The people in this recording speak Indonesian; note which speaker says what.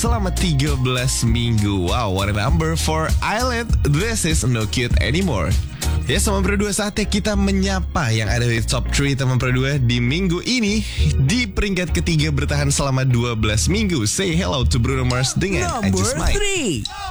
Speaker 1: selama 13 minggu. Wow, what a number for Island. This is no cute anymore. Ya, teman berdua, saatnya kita menyapa yang ada di top 3 teman berdua di minggu ini. Di peringkat ketiga bertahan selama 12 minggu. Say hello to Bruno Mars dengan I Just Might.
Speaker 2: Number 3.